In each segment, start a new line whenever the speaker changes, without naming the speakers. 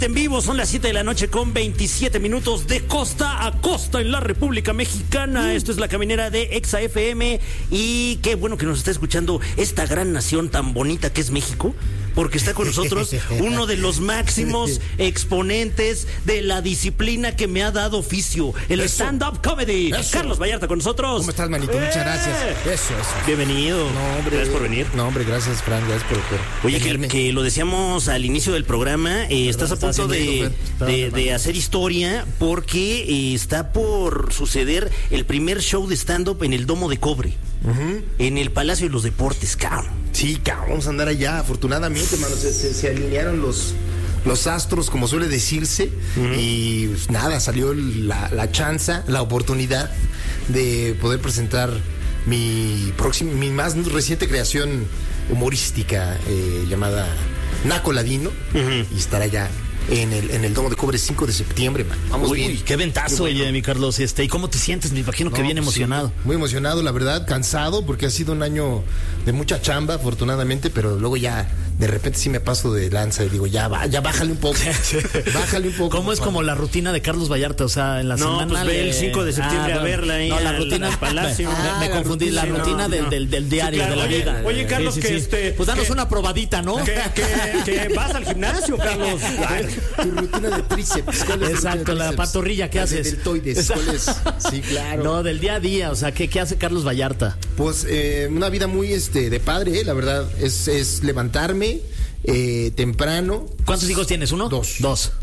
En vivo, son las 7 de la noche con 27 minutos de costa a costa en la República Mexicana. Esto es La Caminera de Exa FM y qué bueno que nos está escuchando esta gran nación tan bonita que es México, porque está con nosotros uno de los máximos exponentes de la disciplina que me ha dado oficio, el stand-up comedy. Eso. Carlos Vallarta con nosotros.
¿Cómo estás, manito? Muchas gracias. Eso.
Bienvenido.
No, hombre,
gracias por venir.
No, hombre, gracias, Fran, gracias por
Oye, que lo decíamos al inicio del programa, estás a punto de hacer historia porque está por suceder el primer show de stand-up en el Domo de Cobre, en el Palacio de los Deportes, cabrón.
Sí, cabrón, vamos a andar allá. Afortunadamente, mano, se alinearon los astros, como suele decirse, y pues, nada, salió la chanza, la oportunidad de poder presentar mi más reciente creación humorística llamada Naco Ladino, y estar allá en el Domo de Cobre 5 de septiembre, man. Vamos bien.
Qué ventazo, oye, mi Carlos. ¿Y cómo te sientes? Me imagino que bien emocionado.
Sí, muy emocionado, la verdad, cansado, porque ha sido un año de mucha chamba, afortunadamente, pero luego ya de repente sí me paso de lanza y digo, ya bájale un poco. Bájale un poco.
¿Cómo es como la rutina de Carlos Vallarta? O sea, en la semana.
Pues ve el 5 de septiembre a verla ahí.
No, la rutina del Palacio. Me confundí, la rutina del diario, de la vida.
Oye, Carlos,
pues danos una probadita, ¿no?
Que vas al gimnasio, Carlos.
Tu rutina de tríceps.
Exacto, la pantorrilla, ¿qué haces?
Deltoides, ¿cuál es? Sí, claro.
No, del día a día, o sea, ¿qué hace Carlos Vallarta?
Pues una vida muy de padre, la verdad, es levantarme temprano.
¿Cuántos hijos tienes? ¿Uno?
Dos.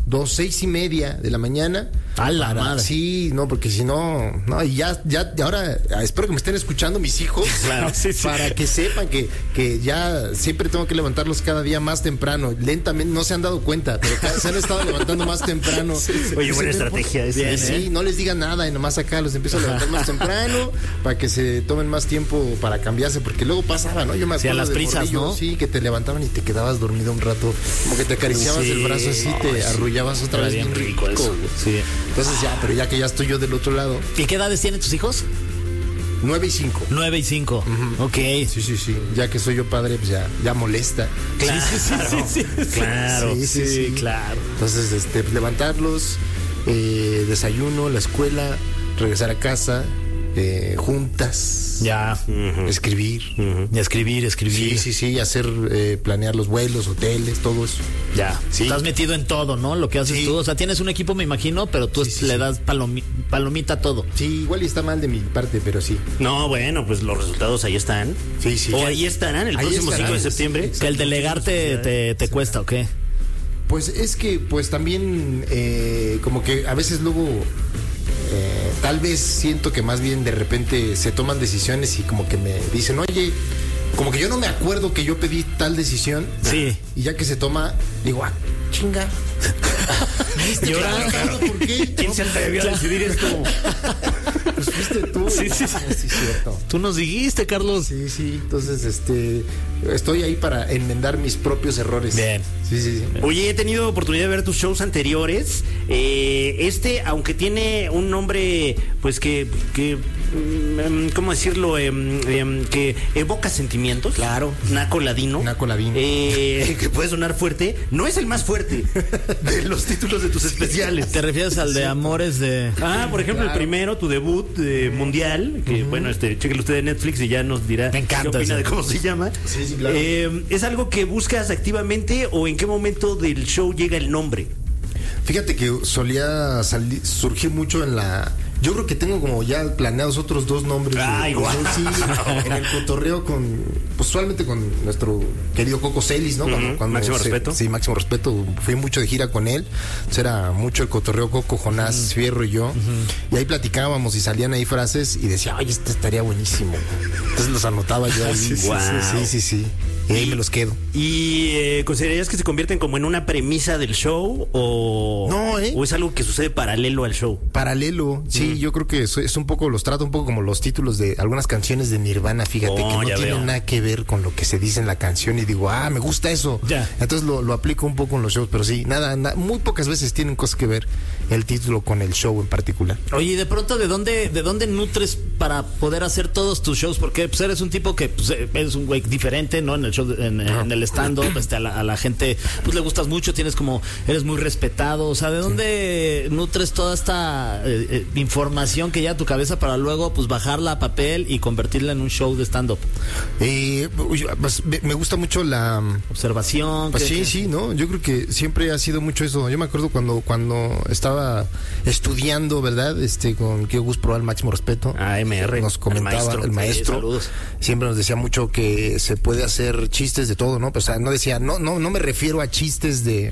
6:30 de la mañana.
A la madre.
Sí, no, porque si no, y ya, ahora espero que me estén escuchando mis hijos.
Claro, sí.
Para que sepan que ya siempre tengo que levantarlos cada día más temprano. Lentamente, no se han dado cuenta, pero se han estado levantando más temprano.
Oye, buena estrategia esa.
Bien, sí, no les diga nada y nomás acá los empiezo a levantar más temprano para que se tomen más tiempo para cambiarse, porque luego pasaba, ¿no? Yo me acuerdo
a las prisas,
morrillo, ¿no? Sí, que te levantaban y te quedabas dormido un rato, como que te acariciabas el brazo así, te arrullabas otra vez.
Bien rico eso.
Sí. Entonces pero ya que ya estoy yo del otro lado.
¿Y qué edades tienen tus hijos?
9 y 5.
9 y 5. Ok.
Sí. Ya que soy yo padre, pues ya molesta.
Claro.
Sí. Claro.
Sí, claro. Entonces, pues, levantarlos, desayuno, la escuela, regresar a casa, juntas.
Ya.
Escribir.
Escribir.
Sí. Hacer, planear los vuelos, hoteles, todo eso.
Ya.
Sí.
Estás metido en todo, ¿no? Lo que haces tú. O sea, tienes un equipo, me imagino, pero tú le das palomita a todo.
Sí, igual está mal de mi parte, pero sí.
No, bueno, pues los resultados ahí están.
Sí.
O ahí estarán el próximo 5 de septiembre.
Que el delegar te cuesta, ¿o qué?
Pues es que, pues también, como que a veces luego... tal vez siento que más bien de repente se toman decisiones y como que me dicen, oye, como que yo no me acuerdo que yo pedí tal decisión.
Sí.
Y ya que se toma, digo, chinga.
¿Y ahora
¿Por qué?
¿Quién se atrevió a decidir esto?
Pues fuiste tú.
Sí,
cierto.
Tú nos dijiste, Carlos.
Sí. Entonces, estoy ahí para enmendar mis propios errores.
Bien.
Sí.
Oye, he tenido oportunidad de ver tus shows anteriores. Aunque tiene un nombre, pues que ¿cómo decirlo? Que evoca sentimientos.
Claro.
Naco Ladino. Que puede sonar fuerte. No es el más fuerte de los títulos de tus especiales.
¿Te refieres al de Amores de...?
Por ejemplo, el primero, tu debut mundial, que bueno, chéquelo usted en Netflix y ya nos dirá
Me encanta
qué opina
eso.
de cómo se llama.
Sí, claro.
¿Es algo que buscas activamente o en qué momento del show llega el nombre?
Fíjate que solía surgir mucho en la... Yo creo que tengo como ya planeados otros 2 nombres.
Igual.
Sí, en el cotorreo usualmente con nuestro querido Coco Celis, ¿no? Cuando
máximo respeto.
Sí, máximo respeto. Fui mucho de gira con él. Entonces era mucho el cotorreo Coco, Jonás, Fierro y yo. Y ahí platicábamos y salían ahí frases y decía, oye, esto estaría buenísimo. Entonces los anotaba yo ahí. Sí. Y ahí me los quedo.
¿Y considerarías que se convierten como en una premisa del show o o es algo que sucede paralelo al show?
Paralelo, sí, yo creo que es un poco, los trato un poco como los títulos de algunas canciones de Nirvana, fíjate, que no tienen nada que ver con lo que se dice en la canción y digo, me gusta eso.
Ya.
Entonces lo aplico un poco en los shows, pero sí, nada, muy pocas veces tienen cosas que ver. el título con el show en particular.
Oye, y de pronto, ¿de dónde nutres para poder hacer todos tus shows? Porque pues, eres un tipo que pues, eres un güey diferente, ¿no? En el show, en el stand-up, a la gente pues le gustas mucho, eres muy respetado. O sea, ¿de dónde nutres toda esta información que llega a tu cabeza para luego pues bajarla a papel y convertirla en un show de stand-up?
Pues, me gusta mucho la
observación.
Pues sí, ¿no? Yo creo que siempre ha sido mucho eso. Yo me acuerdo cuando estaba estudiando, ¿verdad? Con que Gus Proal, máximo respeto.
MR.
Nos comentaba el maestro. Siempre nos decía mucho que se puede hacer chistes de todo, ¿no? Pues, o sea, no decía, no me refiero a chistes de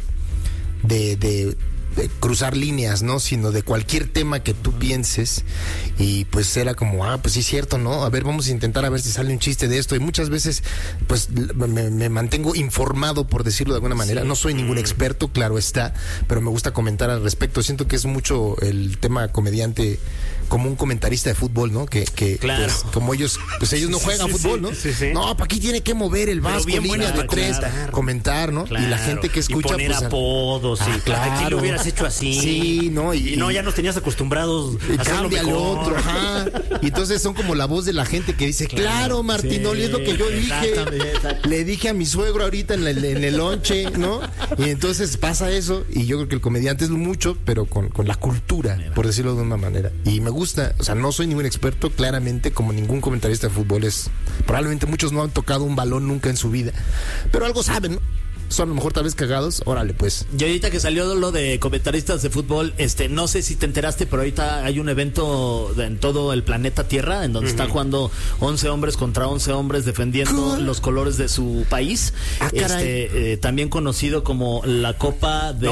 cruzar líneas, ¿no? Sino de cualquier tema que tú pienses. Y pues era como, pues sí es cierto, ¿no? A ver, vamos a intentar a ver si sale un chiste de esto. Y muchas veces, pues, me mantengo informado, por decirlo de alguna manera. No soy ningún experto, claro está, pero me gusta comentar al respecto. Siento que es mucho el tema comediante como un comentarista de fútbol, ¿no? Que
claro.
Pues, como ellos no juegan fútbol, ¿no?
Sí.
No, para aquí tiene que mover el Vasco, línea de tres, comentar, ¿no?
Claro.
Y la gente que escucha,
y poner
pues,
apodos,
claro.
Aquí lo hubieras hecho así.
Sí, ¿no?
Y no, ya nos tenías acostumbrados
a hacerlo mejor. Otro, ajá. Y entonces son como la voz de la gente que dice, claro, Martinoli, es lo que yo dije. Le dije a mi suegro ahorita en el lonche, ¿no? Y entonces pasa eso, y yo creo que el comediante es mucho, pero con la cultura, por decirlo de una manera. Y me gusta, o sea, no soy ningún experto, claramente, como ningún comentarista de fútbol probablemente muchos no han tocado un balón nunca en su vida, pero algo saben, ¿no? Son a lo mejor tal vez cagados, órale pues.
Y ahorita que salió lo de comentaristas de fútbol, no sé si te enteraste, pero ahorita hay un evento en todo el planeta Tierra en donde están jugando 11 hombres contra 11 hombres defendiendo los colores de su país. También conocido como la Copa de...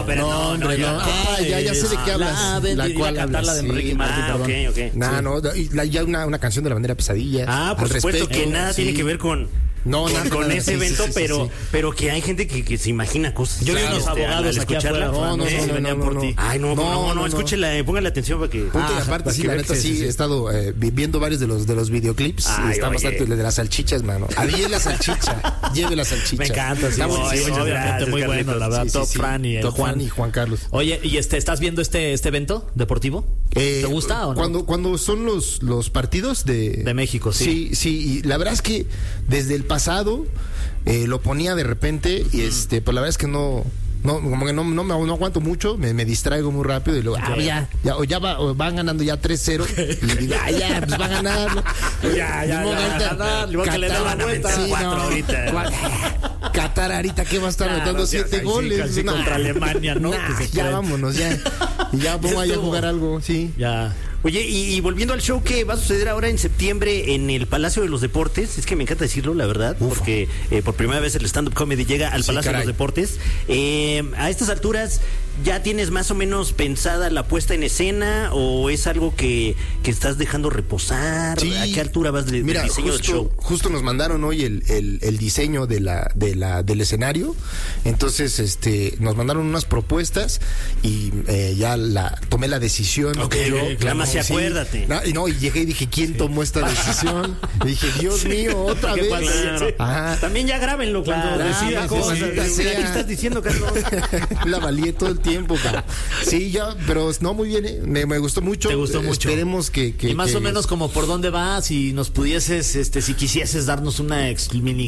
Ya sé de qué hablas.
La cual cantar la de Enrique Martín, perdón.
Ya una canción de la bandera Pesadilla.
Por supuesto que nada tiene que ver con ese evento, pero que hay gente que se imagina cosas.
Yo vi unos abogados aquí afuera.
No, por ti.
Ay, no, escúchela, póngale atención para que...
Aparte, sí, la neta, sí, he estado viendo varios de los videoclips. Está bastante, el de las salchichas, mano. Lleve la salchicha.
Me encanta, sí. Obviamente muy bueno, la verdad. Top Fran y
Juan y Juan Carlos.
Oye, ¿y estás viendo este evento deportivo? ¿Te gusta o no?
Cuando son los partidos de
México, sí.
Sí, y la verdad es que desde el pasado lo ponía de repente y pues la verdad es que no aguanto mucho, me distraigo muy rápido y luego van ganando ya 3-0 y digo, pues va a ganar, ¿no?
Igual que le da la vuelta.
Sí,
4 ahorita.
Qatar ahorita que va a estar anotando 7 goles
casi contra Alemania, ¿no?
Vámonos ya. Y ya vamos a jugar algo, sí.
Ya.
Oye, y volviendo al show que va a suceder ahora en septiembre en el Palacio de los Deportes, es que me encanta decirlo, la verdad, porque por primera vez el stand-up comedy llega al Palacio de los Deportes. A estas alturas, ¿ya tienes más o menos pensada la puesta en escena o es algo que estás dejando reposar?
Sí.
¿A qué altura vas del diseño del show?
Justo nos mandaron hoy el diseño del escenario, entonces nos mandaron unas propuestas y ya tomé la decisión.
Sí, acuérdate.
Y llegué y dije, ¿quién tomó esta decisión? Y dije, Dios mío, otra vez.
Claro. También ya grábenlo cuando decida cosas. ¿Qué estás diciendo, Carlos?
La valía todo el tiempo, cara. Sí, pero no, muy bien, me gustó mucho.
Te gustó mucho.
Esperemos que
y más o menos como por dónde vas, si nos pudieses, si quisieses darnos una mini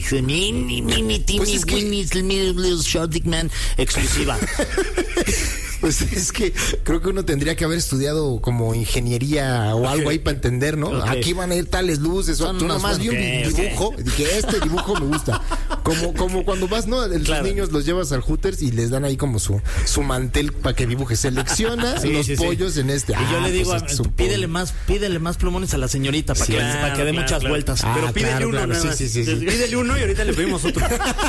exclusiva.
Pues es que creo que uno tendría que haber estudiado como ingeniería o algo ahí para entender, ¿no? Aquí van a ir tales luces. Tú nomás vi un dibujo. Dije, este dibujo me gusta. Como cuando vas, ¿no? Los niños los llevas al Hooters y les dan ahí como su mantel para que dibuje. Selecciona los pollos en este.
Y yo le digo, pídele más plumones a la señorita para que dé muchas vueltas.
Pero pídele uno nada más. Pídele uno y ahorita le pedimos otro.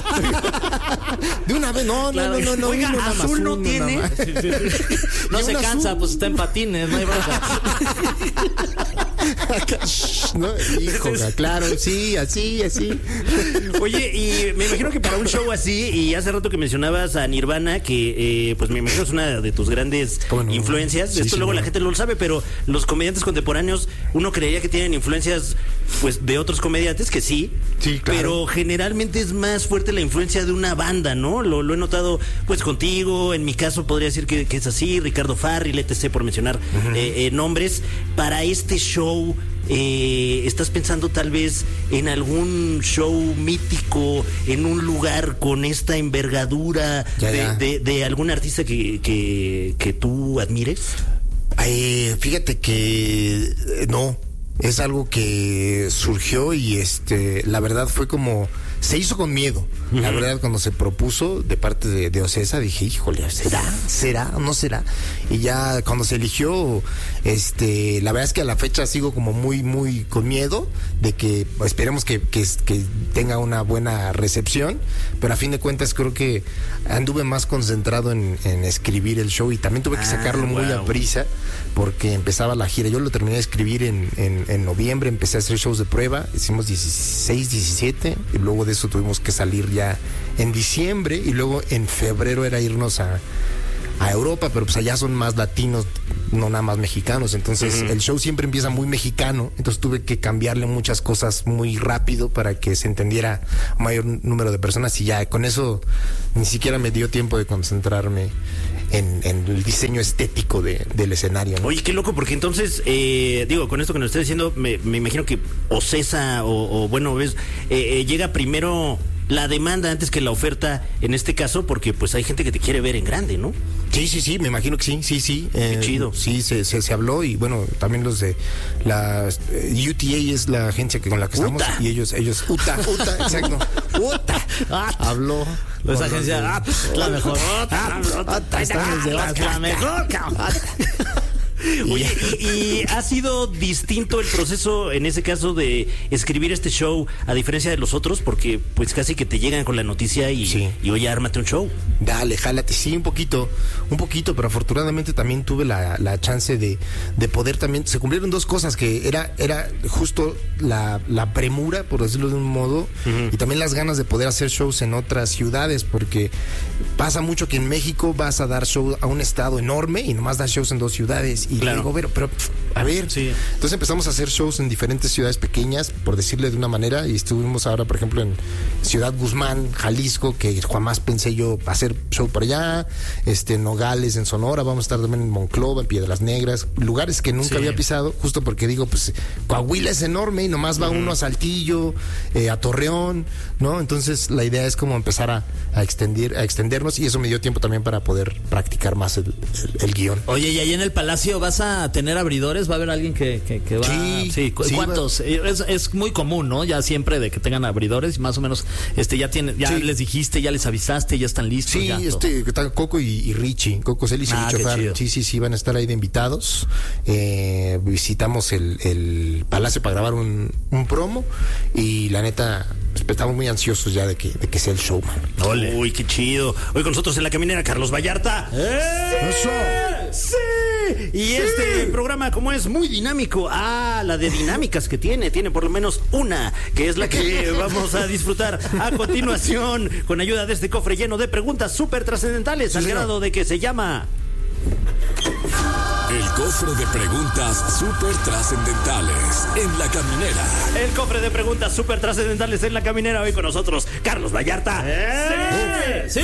De una vez, no.
Oiga, azul no tiene.
No se cansa, pues está en patines, no hay bronca.
¿No? Hijo, claro, sí, así.
Oye, y me imagino que para un show así, y hace rato que mencionabas a Nirvana, que pues me imagino es una de tus grandes influencias.
Sí,
esto
sí,
luego
no.
La gente no lo sabe, pero los comediantes contemporáneos, uno creería que tienen influencias pues de otros comediantes, que sí,
Sí, claro.
pero generalmente es más fuerte la influencia de una banda, ¿no? Lo he notado pues contigo, en mi caso podría decir que es así, Ricardo Farril, etc., por mencionar nombres. Para este show, ¿estás pensando tal vez en algún show mítico, en un lugar con esta envergadura
Ya.
de algún artista que tú admires?
Fíjate que no, es algo que surgió y la verdad fue como, se hizo con miedo. La verdad, cuando se propuso de parte de Ocesa, dije, híjole, ¿será o no será? Y ya cuando se eligió, la verdad es que a la fecha sigo como muy con miedo de que esperemos que tenga una buena recepción, pero a fin de cuentas creo que anduve más concentrado en escribir el show y también tuve que sacarlo muy a prisa porque empezaba la gira. Yo lo terminé de escribir en noviembre, empecé a hacer shows de prueba, hicimos 16, 17 y luego de eso tuvimos que salir ya en diciembre y luego en febrero era irnos a Europa, pero pues allá son más latinos, no nada más mexicanos, entonces el show siempre empieza muy mexicano, entonces tuve que cambiarle muchas cosas muy rápido para que se entendiera un mayor número de personas y ya con eso ni siquiera me dio tiempo de concentrarme en el diseño estético del escenario, ¿no?
Oye, qué loco, porque entonces, con esto que nos estás diciendo, me imagino que Ocesa o bueno, ves, llega primero la demanda antes que la oferta en este caso, porque pues hay gente que te quiere ver en grande, ¿no?
Sí, me imagino que sí.
Qué chido.
Sí, se habló y bueno, también los de la UTA es la agencia con la que estamos
UTA.
y ellos UTA, exacto. UTA. Habló.
Esa agencia, la mejor.
Estamos de
La mejor,
Oye, y ha sido distinto el proceso en ese caso de escribir este show a diferencia de los otros, porque pues casi que te llegan con la noticia y oye, ármate un show.
Dale, jálate, sí, un poquito, pero afortunadamente también tuve la chance de poder también, se cumplieron dos cosas, que era justo la premura, por decirlo de un modo, y también las ganas de poder hacer shows en otras ciudades, porque pasa mucho que en México vas a dar show a un estado enorme y nomás das shows en dos ciudades, y
claro.
digo, pero a ver, entonces empezamos a hacer shows en diferentes ciudades pequeñas, por decirle de una manera, y estuvimos ahora, por ejemplo, en Ciudad Guzmán, Jalisco, que jamás pensé yo hacer show por allá, Nogales, en Sonora, vamos a estar también en Monclova, en Piedras Negras, lugares que nunca había pisado, justo porque digo, pues Coahuila es enorme y nomás va uno a Saltillo, a Torreón, ¿no? Entonces la idea es como empezar a extendernos, y eso me dio tiempo también para poder practicar más el guión.
Oye, y ahí en el Palacio vas a tener abridores, va a haber alguien que va.
Sí,
¿cuántos? Es muy común, ¿no? Ya siempre de que tengan abridores, más o menos, les dijiste, ya les avisaste, ya están listos.
Sí, están Coco y Richie, Coco Celis y Richo Farr. Sí, van a estar ahí de invitados. Visitamos el Palacio para grabar un promo, y la neta, pues, estamos muy ansiosos ya de que sea el show, man.
Ole. Uy, qué chido. Hoy con nosotros en la caminera, Carlos Vallarta. ¡Sí! Y este programa, como es muy dinámico, la de dinámicas que tiene por lo menos una, que es la que vamos a disfrutar a continuación, con ayuda de este cofre lleno de preguntas súper trascendentales, al grado de que se llama...
El cofre de preguntas súper trascendentales en la caminera.
El cofre de preguntas súper trascendentales en la caminera. Hoy con nosotros, Carlos Vallarta. ¡Sí!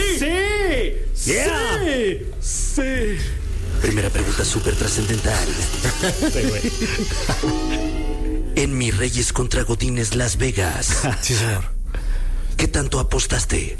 Primera pregunta súper trascendental. En Mis Reyes contra Godines Las Vegas.
Sí, señor.
¿Qué tanto apostaste?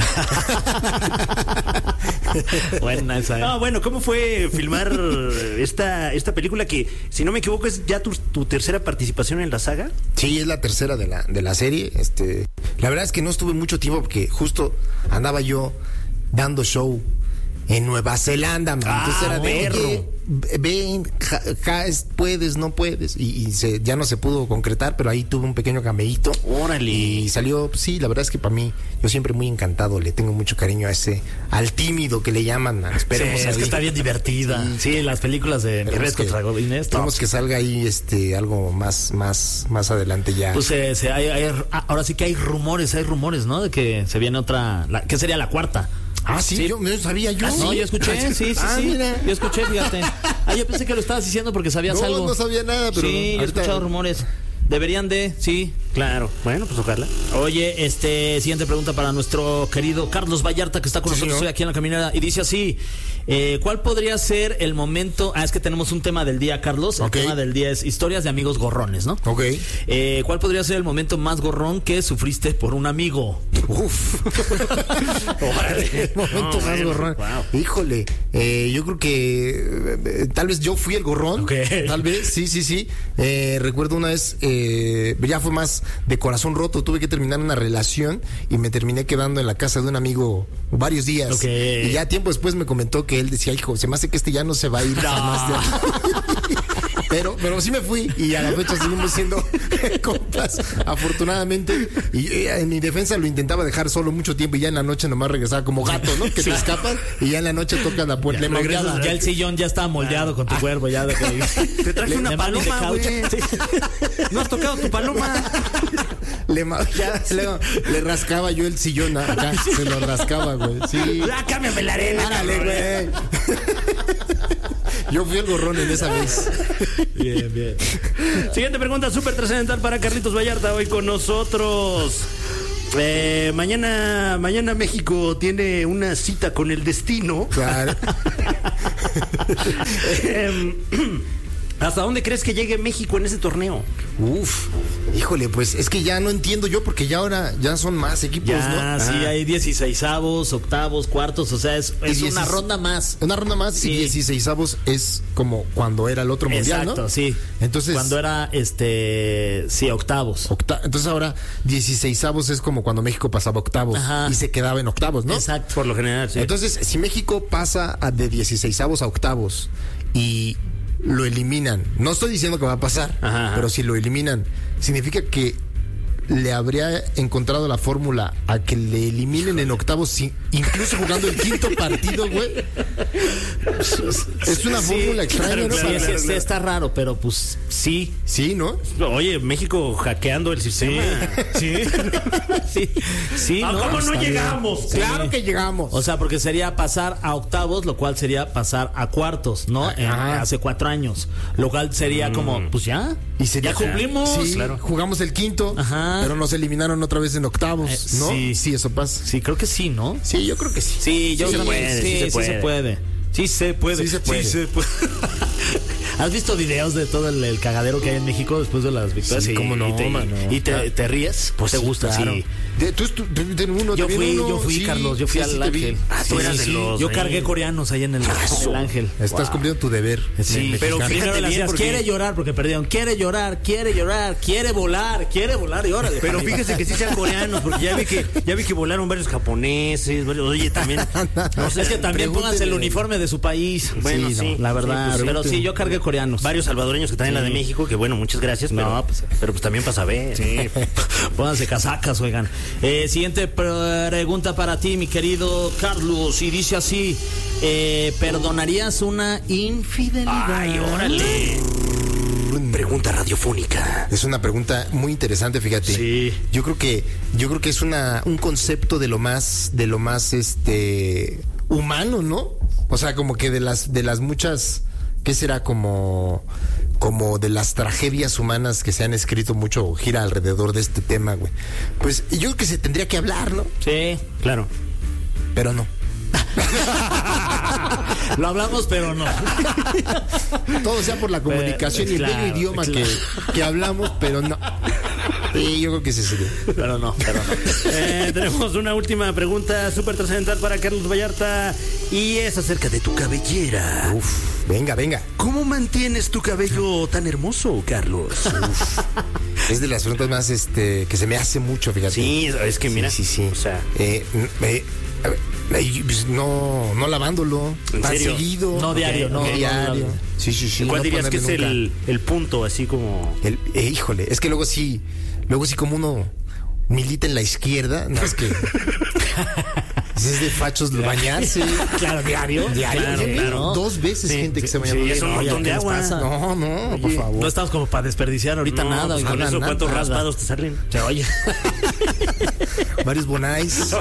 Buena esa.
Bueno, ¿cómo fue filmar esta película que, si no me equivoco, es ya tu tercera participación en la saga?
Sí, es la tercera de la serie. La verdad es que no estuve mucho tiempo porque justo andaba yo dando show en Nueva Zelanda, man. Entonces era de oye, ven, puedes, no puedes. Y ya no se pudo concretar, pero ahí tuve un pequeño cameíto.
Órale.
Y salió, pues, sí, la verdad es que para mí, yo siempre muy encantado, le tengo mucho cariño a al tímido que le llaman. Esperemos
es que está bien divertida. Sí, las películas de Red contra Godínez.
Esperemos que salga ahí algo más adelante ya.
Pues ahora sí que hay rumores, ¿no? De que se viene otra, que sería la cuarta.
Ah, sí, yo no sabía yo.
No, yo escuché, sí.
Mira.
Yo escuché, fíjate. Yo pensé que lo estabas diciendo porque sabías algo.
No sabía nada, pero
sí, yo he escuchado rumores. Deberían de, sí.
Claro. Bueno, pues ojalá.
Oye, siguiente pregunta para nuestro querido Carlos Vallarta, que está con nosotros hoy aquí en La Caminera, y dice así: ¿cuál podría ser el momento? Es que tenemos un tema del día, Carlos. El tema del día es historias de amigos gorrones, ¿no?
Ok.
¿Cuál podría ser el momento más gorrón que sufriste por un amigo?
Uf. El momento más gorrón. Wow. Híjole, yo creo que tal vez yo fui el gorrón.
Okay.
Tal vez, sí. Recuerdo una vez, ya fue más de corazón roto, tuve que terminar una relación y me terminé quedando en la casa de un amigo varios días.
Okay.
Y ya tiempo después me comentó que él decía, hijo, se me hace que ya no se va a ir jamás de aquí. Pero sí me fui y a la fecha seguimos siendo compas, afortunadamente. Y en mi defensa lo intentaba dejar solo mucho tiempo y ya en la noche nomás regresaba como gato, ¿no? Que te escapas y ya en la noche tocas la puerta.
Ya el sillón ya está moldeado con tu cuerpo. Ya
te traje una paloma, güey. Sí. No has tocado tu paloma.
Le rascaba yo el sillón acá. Se lo rascaba, güey. Sí.
Cámbiame la arena.
Árale, güey. Yo fui el gorrón en esa vez.
Bien.
Siguiente pregunta súper trascendental para Carlitos Vallarta hoy con nosotros. Mañana México tiene una cita con el destino.
Claro.
¿Hasta dónde crees que llegue México en ese torneo?
Uf, híjole, pues es que ya no entiendo yo porque ya ahora ya son más equipos, ¿no?
Sí, hay 16avos, octavos, cuartos, o sea, es una ronda más.
Una ronda más, sí. Y 16avos es como cuando era el otro mundial, ¿no?
Exacto, sí.
Entonces,
cuando era octavos.
Entonces ahora 16avos es como cuando México pasaba octavos.
Ajá.
Y se quedaba en octavos, ¿no?
Exacto.
Por lo general, sí.
Entonces, si México pasa de 16avos a octavos y lo eliminan, no estoy diciendo que va a pasar, pero si lo eliminan, significa que le habría encontrado la fórmula a que le eliminen en octavos, incluso jugando el quinto partido, güey. Es una fórmula extraña, ¿no?
Sí, está raro, pero pues sí.
Sí, ¿no?
Oye, México hackeando el sistema.
Sí.
¿Cómo no llegamos?
Sí. Claro que llegamos.
O sea, porque sería pasar a octavos, lo cual sería pasar a cuartos, ¿no? Hace 4 años. Lo cual sería como, pues ya.
Y sería,
ya cumplimos.
Sí, claro. Jugamos el quinto, pero nos eliminaron otra vez en octavos, ¿no?
Sí,
eso pasa.
Sí, creo que sí, ¿no?
Sí, yo creo que sí.
Sí, yo creo
que
sí se puede. Sí se puede. ¿Has visto videos de todo el cagadero que hay en México después de las victorias?
Sí, cómo no,
¿Y te ríes?
Pues te gusta,
claro.
sí.
Yo fui, Carlos, yo fui al Ángel.
Tú eras de los...
Yo cargué coreanos ahí en el Ángel.
Estás cumpliendo tu deber.
Sí, pero primero le hacías, quiere llorar porque perdieron, quiere llorar, quiere volar y órale.
Pero fíjese que sí sean coreanos, porque ya vi que volaron varios japoneses, oye, también...
No sé, es que también pónganse el uniforme de su país.
Bueno, sí,
la verdad. Pero sí, yo cargué coreanos.
Varios salvadoreños que están en la de México, que bueno, muchas gracias, pero pues también para saber.
Sí. Pónganse casacas, oigan. Siguiente pregunta para ti, mi querido Carlos, y dice así: ¿perdonarías una infidelidad?
Ay, órale. Pregunta radiofónica.
Es una pregunta muy interesante, fíjate.
Sí.
Yo creo que es un concepto de lo más humano, ¿no? O sea, como que de las muchas, ¿qué será? Como de las tragedias humanas que se han escrito mucho, gira alrededor de este tema, güey. Pues yo creo que se tendría que hablar, ¿no?
Sí, claro.
Pero no.
Lo hablamos, pero no.
Todo sea por la comunicación y el bello idioma que hablamos, pero no. Sí, yo creo que sí sería.
Pero no.
Tenemos una última pregunta súper trascendental para Carlos Vallarta y es acerca de tu cabellera.
Uf, venga.
¿Cómo mantienes tu cabello tan hermoso, Carlos?
Uf, es de las preguntas más que se me hace mucho, fíjate.
Sí, es que mira.
Sí.
O sea,
Pues no lavándolo.
¿En
Tan
serio?
seguido.
No diario,
Ok,
no,
ok.
diario. Sí.
¿Cuál
no
dirías que es
ponerle nunca.
el punto, así como...
Híjole, es que luego sí como uno milita en la izquierda, no es que... es de fachos bañarse.
Claro, diario.
Claro,
Oye,
claro.
2 veces gente que se baña.
sí, es un
Oye,
montón
¿qué
de
les
agua.
pasa?
No, por favor.
No estamos como para desperdiciar ahorita
No,
nada.
pues
oiga.
con eso,
nada,
¿cuántos
nada.
raspados te salen?
O sea, oye.
Varios bonais.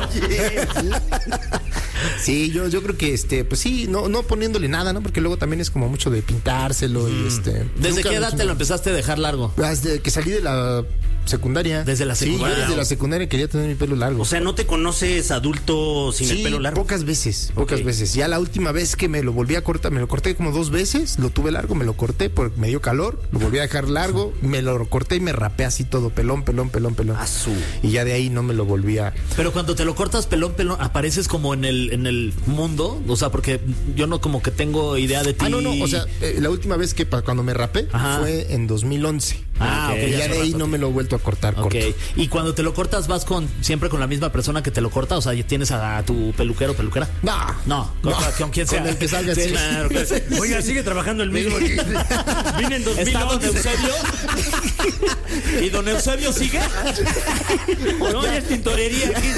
Sí, yo creo que pues sí, no poniéndole nada, ¿no? Porque luego también es como mucho de pintárselo y
¿Desde
nunca
qué edad te lo empezaste a dejar largo?
Desde que salí de la secundaria.
Desde la secundaria.
Sí, yo desde la secundaria quería tener mi pelo largo.
O sea, ¿no te conoces adulto sin el pelo largo?
Pocas veces.
Ok.
Ya la última vez que me lo volví a cortar, me lo corté como 2 veces, lo tuve largo, me lo corté porque me dio calor, lo volví a dejar largo, me lo corté y me rapé así todo, pelón.
Azul.
Y ya de ahí no me lo volví a...
Pero cuando te lo cortas pelón, apareces como en el mundo, o sea, porque yo no como que tengo idea de ti.
No, o sea, la última vez que cuando me rapé
Ajá.
fue en 2011.
Ah, ok,
Y
ya
ya
hace
de ahí
rato.
no me lo he vuelto a cortar
Ok.
corto.
Y cuando te lo cortas, ¿vas siempre con la misma persona que te lo corta? O sea, ¿tienes a tu peluquero o peluquera?
No,
Con quien sea.
Con el que salga,
Sí,
sí.
Claro, claro. Oiga, sigue trabajando el mismo. Vine en
¿Está don
2011.
Eusebio? ¿Y don Eusebio sigue?
No, ya es tintorería aquí.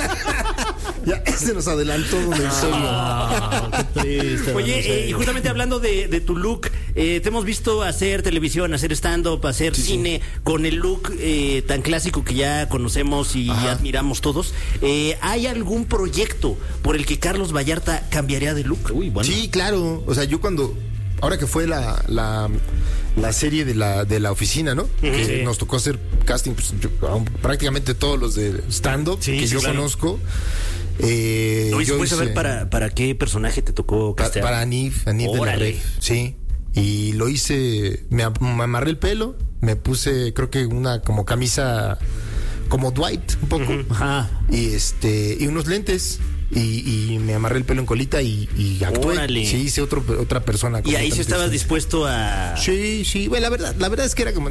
Ya se nos adelantó don Eusebio.
Ah, qué triste. don
Oye,
Eusebio.
y justamente hablando de tu look, te hemos visto hacer televisión, hacer stand-up, hacer cine con el look tan clásico que ya conocemos y admiramos todos. ¿Hay algún proyecto por el que Carlos Vallarta cambiaría de look?
Uy, bueno.
Sí, claro. O sea, yo ahora que fue la serie de la oficina, ¿no? Que nos tocó hacer casting, pues, prácticamente todos los de stand-up
Sí,
que
sí,
yo
claro.
conozco.
Oye, ¿se
yo
puede saber para qué personaje te tocó castear?
para Anif de la
Órale.
Ref, sí. Y lo hice, me amarré el pelo, me puse, creo que una como camisa como Dwight, un poco.
Ajá.
Y unos lentes. Y me amarré el pelo en colita y actué.
Órale.
Sí, hice otra persona.
Y ahí sí
completamente
estabas dispuesto a...
Sí, bueno, la verdad es que era como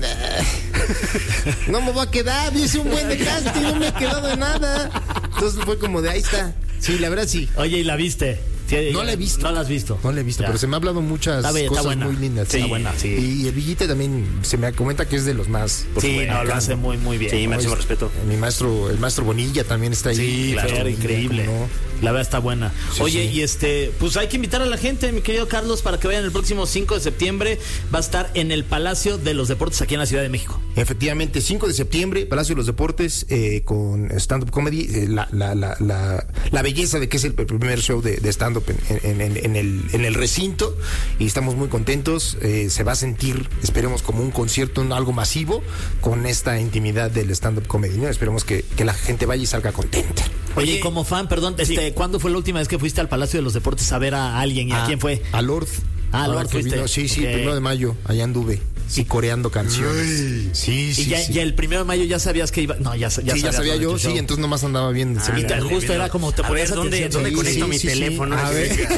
no me voy a quedar, hice un buen de casting, no me he quedado de nada. Entonces fue como de ahí está. Sí, la verdad sí.
Oye, ¿y la viste? Sí,
No la he visto.
No la has visto.
No la he visto,
Ya.
pero se me ha hablado muchas
Está bien, está
cosas
buena.
muy lindas.
Sí, está buena, sí.
Y el Villite también se me comenta que es de los más.
Sí,
bueno,
no, lo hace muy, muy bien.
Sí, máximo respeto.
El maestro Bonilla también está ahí.
Sí,
claro,
Fer, increíble.
¿Cómo no?
La verdad está buena.
Sí,
Oye,
sí.
y pues hay que invitar a la gente, mi querido Carlos, para que vayan el próximo 5 de septiembre. Va a estar en el Palacio de los Deportes aquí en la Ciudad de México.
Efectivamente, 5 de septiembre, Palacio de los Deportes, con stand-up comedy, la belleza de que es el primer show de stand-up en el recinto, y estamos muy contentos. Se va a sentir, esperemos, como un concierto, algo masivo, con esta intimidad del stand-up comedy, ¿no? Esperemos que la gente vaya y salga contenta.
Oye,
Oye,
como fan, perdón,
sí.
¿cuándo fue la última vez que fuiste al Palacio de los Deportes a ver a alguien? ¿Y a quién fue?
A Lord.
Ah,
Ahora
Lord
que
fuiste.
vino, sí,
Ok.
1 de mayo, allá anduve, sí, coreando canciones. Sí,
Y
sí,
ya,
sí.
ya el 1 de mayo ya sabías que iba. No, ya
Sí, ya sabía yo, sí, entonces nomás andaba bien.
Y te- justo era como te
a
ponías
ver, ¿dónde
atención.
Sí,
conecto
sí,
mi
sí, sí.
teléfono?
A ver.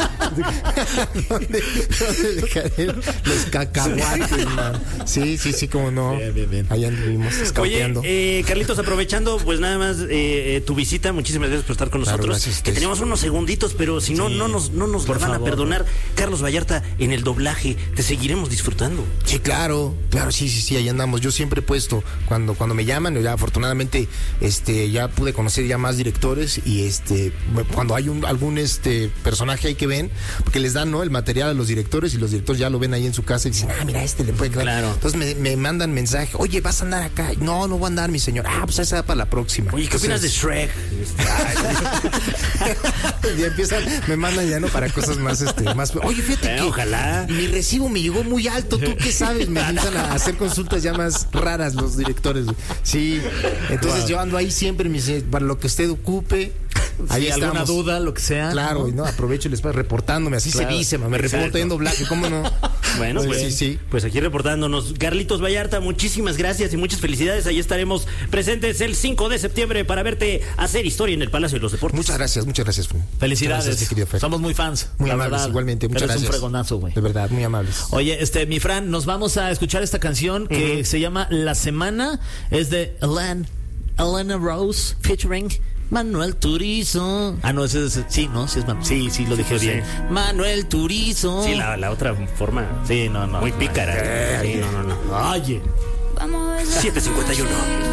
¿Dónde dejaré los cacahuates, man? Sí, como no.
Bien.
Allá anduvimos escauteando.
Oye, Carlitos, aprovechando pues nada más tu visita, muchísimas gracias por estar con
Claro,
nosotros.
gracias a
Que
ustedes.
teníamos unos segunditos, pero si no, no nos
Por
van
favor.
a perdonar. Carlos Vallarta, en el doblaje, te seguiremos disfrutando.
Sí, claro, sí, ahí andamos. Yo siempre he puesto, cuando me llaman, ya afortunadamente, ya pude conocer ya más directores y cuando hay algún personaje ahí que ven, porque les dan, ¿no?, el material a los directores y los directores ya lo ven ahí en su casa y dicen, mira, le puede quedar.
Claro.
Entonces me mandan mensaje, oye, vas a andar acá. No voy a andar, mi señor. Pues esa va para la próxima.
Oye, ¿qué opinas de Shrek?
Ya empiezan, me mandan ya no para cosas más, oye, fíjate que
ojalá.
mi recibo me llegó muy alto, ¿tú qué sabes? Me empiezan a hacer consultas ya más raras los directores. Sí, entonces yo ando ahí siempre, para lo que usted ocupe. Ahí
Sí, alguna
estamos.
duda, lo que sea.
Claro,
¿no?
y no, aprovecho y les paso reportándome, así
Claro,
se dice, me
exacto.
reporto en doblaje, ¿cómo no?
Bueno, pues,
sí.
pues aquí reportándonos. Carlitos Vallarta, muchísimas gracias y muchas felicidades. Ahí estaremos presentes el 5 de septiembre para verte hacer historia en el Palacio de los Deportes.
Muchas gracias, Fran.
Felicidades.
Muchas gracias, querido Fer.
Somos muy fans.
Muy
la
amables,
verdad.
igualmente, muchas
Eres
gracias.
un fregonazo, güey.
De verdad, muy amables.
Oye, mi Fran, nos vamos a escuchar esta canción que se llama La Semana. Es de Elena Rose featuring Manuel Turizo. Ah, no, ese es. Sí, no, sí es Manuel. Sí, lo dije bien. Manuel Turizo.
Sí, la otra forma.
Sí, no.
Muy pícara.
Sí, no. Oye.
7:51.